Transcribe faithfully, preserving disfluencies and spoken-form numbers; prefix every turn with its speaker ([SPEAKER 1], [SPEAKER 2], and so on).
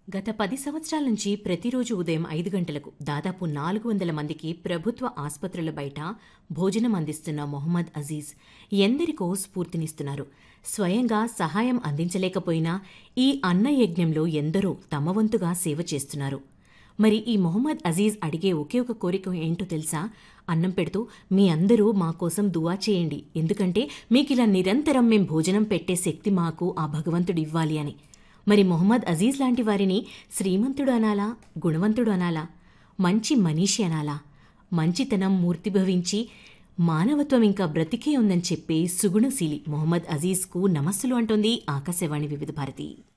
[SPEAKER 1] గత పది సంవత్సరాల నుంచి ప్రతిరోజు ఉదయం ఐదు గంటలకు దాదాపు నాలుగు వందల మందికి ప్రభుత్వ ఆస్పత్రుల బయట భోజనం అందిస్తున్న మొహమ్మద్ అజీజ్ ఎందరికో స్ఫూర్తినిస్తున్నారు. స్వయంగా సహాయం అందించలేకపోయినా ఈ అన్న యజ్ఞంలో ఎందరో తమ వంతుగా సేవ చేస్తున్నారు. మరి ఈ మొహమ్మద్ అజీజ్ అడిగే ఒకే ఒక కోరిక ఏంటో తెలుసా? అన్నం పెడుతూ మీ అందరూ మా కోసం దువా చేయండి, ఎందుకంటే మీకిలా నిరంతరం మేం భోజనం పెట్టే శక్తి మాకు ఆ భగవంతుడు ఇవ్వాలి అని. మరి మొహమ్మద్ అజీజ్ లాంటి వారిని శ్రీమంతుడు అనాలా, గుణవంతుడు అనాలా, మంచి మనీషి అనాలా? మంచితనం మూర్తిభవించి మానవత్వం ఇంకా బ్రతికే ఉందని చెప్పే సుగుణశీలి మొహమ్మద్ అజీజ్కు నమస్సులు అంటోంది ఆకాశవాణి వివిధ భారతి.